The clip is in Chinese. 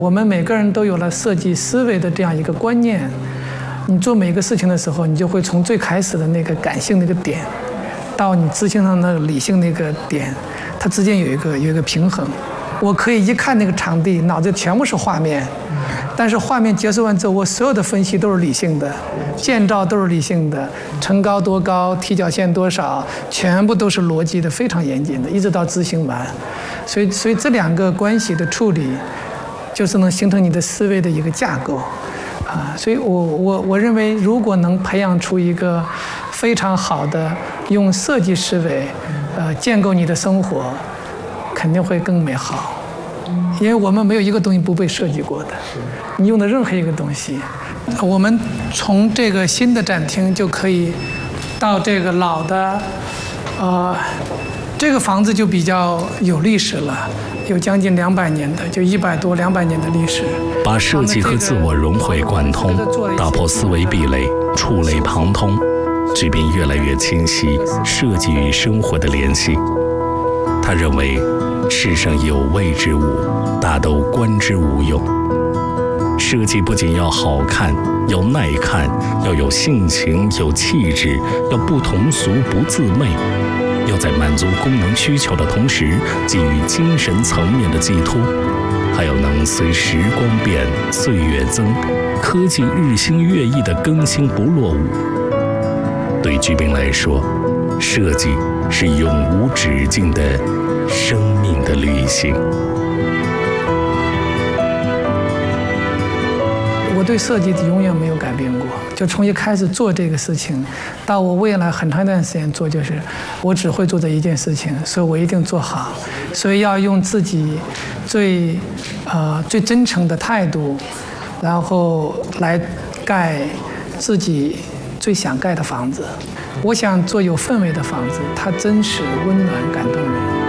我们每个人都有了设计思维的这样一个观念，你做每一个事情的时候，你就会从最开始的那个感性那个点，到你执行上的理性那个点，它之间有一个平衡。我可以一看那个场地，脑子全部是画面，但是画面结束完之后，我所有的分析都是理性的，建造都是理性的，层高多高，踢脚线多少，全部都是逻辑的，非常严谨的，一直到执行完。所以这两个关系的处理，就是能形成你的思维的一个架构，所以我认为，如果能培养出一个非常好的用设计思维，建构你的生活，肯定会更美好。因为我们没有一个东西不被设计过的，你用的任何一个东西，我们从这个新的展厅就可以到这个老的，这个房子就比较有历史了。有将近200年的，就100多200年的历史。 把设计和自我融会贯通，打破思维壁垒，触类旁通，这便越来越清晰设计与生活的联系。他认为，世上有味之物，大都观之无用。设计不仅要好看，要耐看，要有性情，有气质，要不同俗不自媚。要在满足功能需求的同时，给予精神层面的寄托，还要能随时光变、岁月增、科技日新月异的更新不落伍。对居民来说，设计是永无止境的生命的旅行。 我对设计永远没有改变过，就从一开始做这个事情，到我未来很长一段时间做，就是我只会做这一件事情，所以我一定做好。所以要用自己最真诚的态度，然后来盖自己最想盖的房子。我想做有氛围的房子，它真实、温暖、感动人。